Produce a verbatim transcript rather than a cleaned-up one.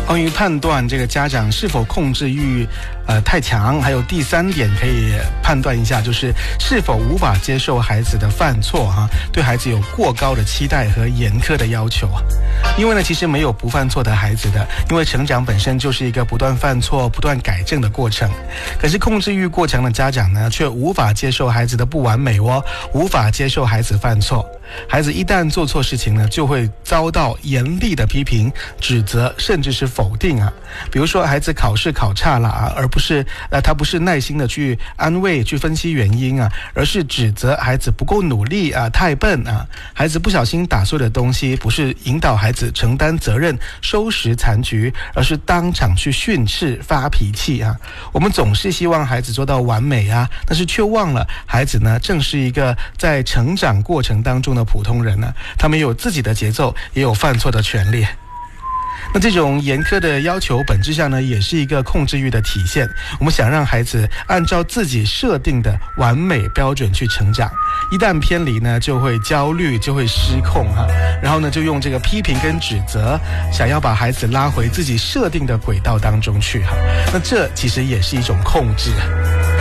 关于判断这个家长是否控制欲呃太强，还有第三点可以判断一下，就是是否无法接受孩子的犯错哈、啊，对孩子有过高的期待和严苛的要求啊。因为呢，其实没有不犯错的孩子的，因为成长本身就是一个不断犯错、不断改正的过程。可是控制欲过强的家长呢，却无法接受孩子的不完美哦，无法接受孩子犯错。孩子一旦做错事情呢，就会遭到严厉的批评、指责，甚至是否定啊。比如说，孩子考试考差了啊，而不是呃，他不是耐心的去安慰、去分析原因啊，而是指责孩子不够努力啊、太笨啊。孩子不小心打碎的东西，不是引导孩子承担责任、收拾残局，而是当场去训斥、发脾气啊。我们总是希望孩子做到完美啊，但是却忘了孩子呢，正是一个在成长过程当中的普通人呢，他们有自己的节奏，也有犯错的权利。那这种严苛的要求本质上呢，也是一个控制欲的体现。我们想让孩子按照自己设定的完美标准去成长，一旦偏离呢，就会焦虑，就会失控啊。然后呢，就用这个批评跟指责，想要把孩子拉回自己设定的轨道当中去哈。那这其实也是一种控制。